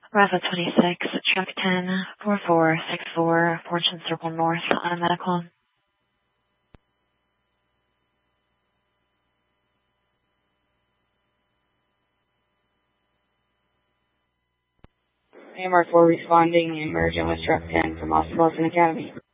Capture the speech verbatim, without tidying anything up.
Bravo twenty-six, truck ten, four four six four, Fortune Circle North on a medical. A M R four responding, emerging with truck ten from Austin Wilson Academy.